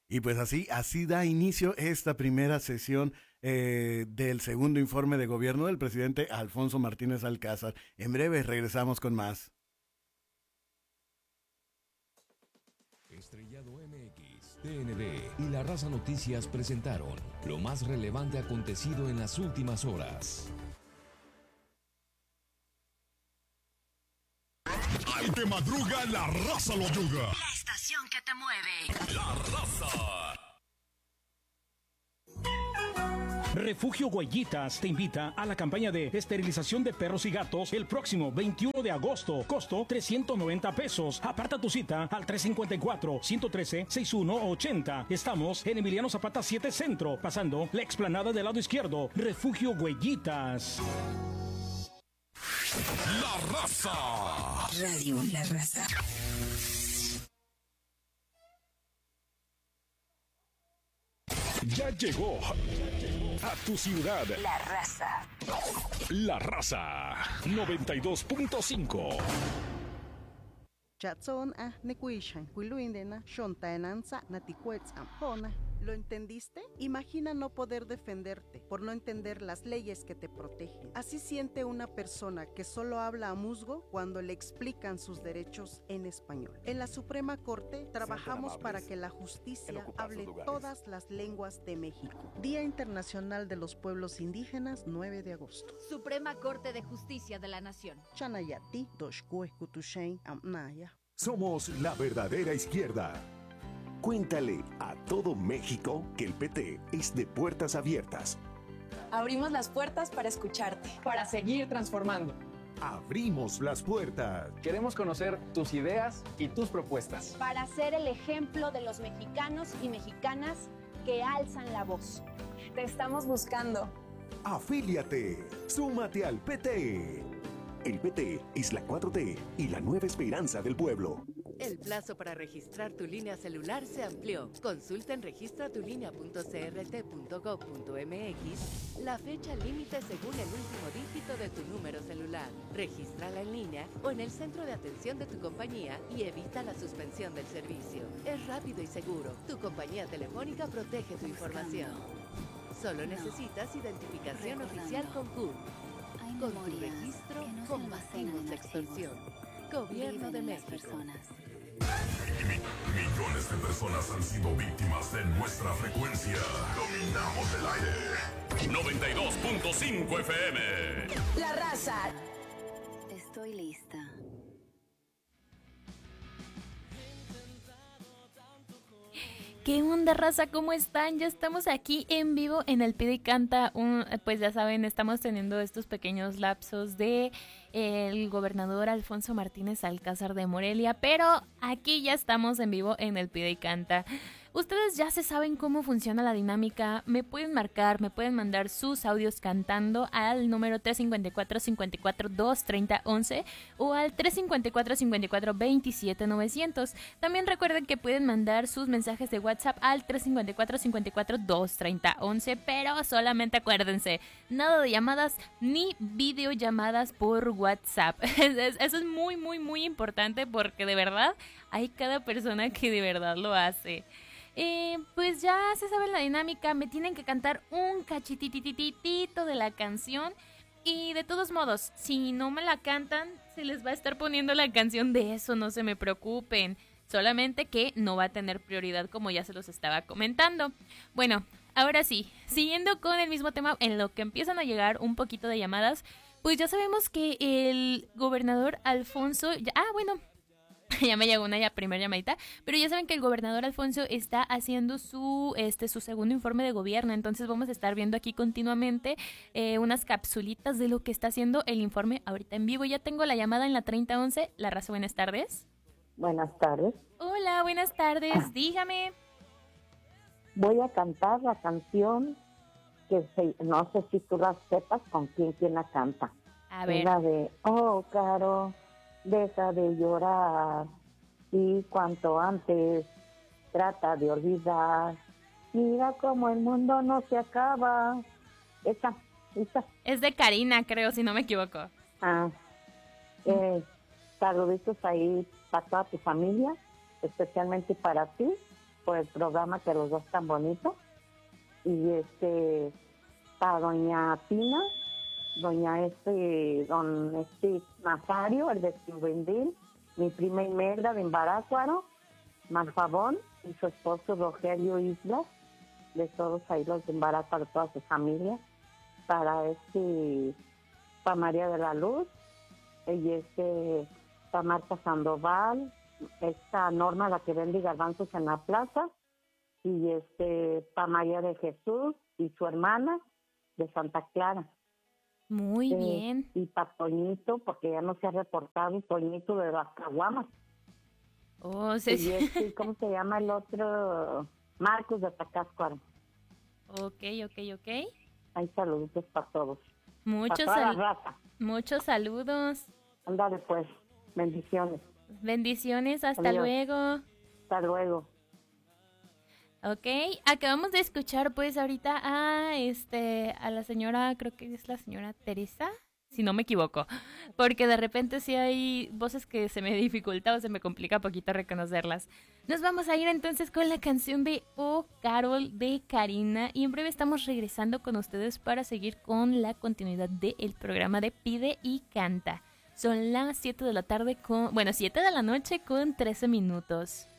Y pues así da inicio esta primera sesión del segundo informe de gobierno del presidente Alfonso Martínez Alcázar. En breve regresamos con más. Estrellado MX, TND y La Raza Noticias presentaron lo más relevante acontecido en las últimas horas. Al que madruga, la raza lo ayuda. La estación que te mueve. La raza. Refugio Huellitas te invita a la campaña de esterilización de perros y gatos el próximo 21 de agosto. Costo 390 pesos. Aparta tu cita al 354-113-6180. Estamos en Emiliano Zapata 7 Centro, pasando la explanada del lado izquierdo. Refugio Huellitas. La raza. Radio La Raza. Ya llegó a tu ciudad. La Raza. La Raza 92.5. Chatson nekuishan, kuiluindena, shontaenanza, naticuetzam, ¿Lo entendiste? Imagina no poder defenderte por no entender las leyes que te protegen. Así siente una persona que solo habla a musgo cuando le explican sus derechos en español. En la Suprema Corte trabajamos para que la justicia hable todas las lenguas de México. Día Internacional de los Pueblos Indígenas, 9 de agosto. Suprema Corte de Justicia de la Nación. Chanayati, Doshkue Kutushain Amnaya. Somos la verdadera izquierda. Cuéntale a todo México que el PT es de puertas abiertas. Abrimos las puertas para escucharte. Para seguir transformando. Abrimos las puertas. Queremos conocer tus ideas y tus propuestas. Para ser el ejemplo de los mexicanos y mexicanas que alzan la voz. Te estamos buscando. Afíliate. Súmate al PT. El PT es la 4T y la nueva esperanza del pueblo. El plazo para registrar tu línea celular se amplió. Consulta en registratulinea.crt.gov.mx la fecha límite según el último dígito de tu número celular. Regístrala en línea o en el centro de atención de tu compañía y evita la suspensión del servicio. Es rápido y seguro. Tu compañía telefónica protege tu información. Solo necesitas identificación oficial con CURP. Con tu registro combatimos la extorsión. Gobierno de México. Millones de personas han sido víctimas de nuestra frecuencia. Dominamos el aire. 92.5 FM. La Raza. Estoy lista. ¿Qué onda, raza? ¿Cómo están? Ya estamos aquí en vivo en el Pide y Canta. Pues ya saben, estamos teniendo estos pequeños lapsos de el gobernador Alfonso Martínez Alcázar de Morelia, pero aquí ya estamos en vivo en el Pide y Canta. Ustedes ya se saben cómo funciona la dinámica. Me pueden marcar, me pueden mandar sus audios cantando al número 354-54-230-11 o al 354-54-27-900. También recuerden que pueden mandar sus mensajes de WhatsApp al 354-54-230-11, pero solamente acuérdense, nada de llamadas ni videollamadas por WhatsApp. Eso es muy, muy, muy importante porque de verdad hay cada persona que de verdad lo hace. Pues ya se sabe la dinámica, me tienen que cantar un cachitititito de la canción y de todos modos, si no me la cantan, se les va a estar poniendo la canción, de eso no se me preocupen, solamente que no va a tener prioridad como ya se los estaba comentando. Bueno, ahora sí, siguiendo con el mismo tema, en lo que empiezan a llegar un poquito de llamadas, pues ya sabemos que el gobernador Alfonso, ya me llegó una primera llamadita, pero ya saben que el gobernador Alfonso está haciendo su segundo informe de gobierno, entonces vamos a estar viendo aquí continuamente unas capsulitas de lo que está haciendo el informe ahorita en vivo. Ya tengo la llamada en la 3011. La Raza, buenas tardes. Buenas tardes. Hola, buenas tardes, dígame. Voy a cantar la canción no sé si tú la sepas, con quién la canta. A ver. La de, oh, Caro, deja de llorar y cuanto antes trata de olvidar. Mira cómo el mundo no se acaba. Esa. Es de Karina, creo, si no me equivoco. Saluditos ahí para toda tu familia, especialmente para ti. por el programa que los dos tan bonitos. Y para doña Tina, don Nazario, el de Ciudendil, mi prima Imelda de Embarácuaro, Marfabón y su esposo Rogelio Islas, de todos ahí los de Embarácuaro, toda su familia, para María de la Luz, y para Marta Sandoval, esta Norma, la que vende garbanzos en la plaza, y para María de Jesús y su hermana de Santa Clara. Muy bien. Y para Toñito, porque ya no se ha reportado, Toñito de las Caguamas. Oh, sí. Y ¿cómo se llama el otro? Marcos de Tacáscuaro. Ok. Hay saludos para todos. Muchos saludos. Ándale pues, bendiciones. Bendiciones, hasta Adiós. luego. Hasta luego. Ok, acabamos de escuchar pues ahorita a la señora, creo que es la señora Teresa, si no me equivoco, porque de repente sí hay voces que se me dificulta o se me complica poquito reconocerlas. Nos vamos a ir entonces con la canción de Oh Carol de Karina y en breve estamos regresando con ustedes para seguir con la continuidad del programa de Pide y Canta. Son las 7 de la noche con 13 minutos.